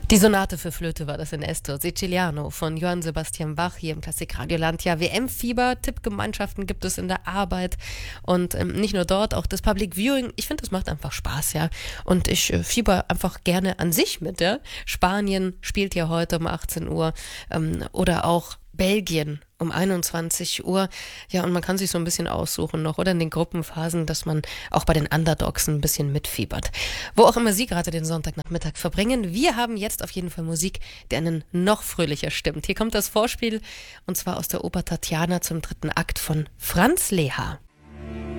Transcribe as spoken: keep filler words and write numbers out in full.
Die Sonate für Flöte war das in Esto Siciliano von Johann Sebastian Bach hier im Klassikradioland. Ja, W M-Fieber, Tippgemeinschaften gibt es in der Arbeit und ähm, nicht nur dort, auch das Public Viewing. Ich finde, das macht einfach Spaß, ja. Und ich äh, fieber einfach gerne an sich mit, ja. Spanien spielt ja heute um achtzehn Uhr ähm, oder auch Belgien um einundzwanzig Uhr. Ja, und man kann sich so ein bisschen aussuchen noch oder in den Gruppenphasen, dass man auch bei den Underdogs ein bisschen mitfiebert. Wo auch immer Sie gerade den Sonntagnachmittag verbringen, wir haben jetzt auf jeden Fall Musik, die einen noch fröhlicher stimmt. Hier kommt das Vorspiel und zwar aus der Oper Tatjana zum dritten Akt von Franz Leha.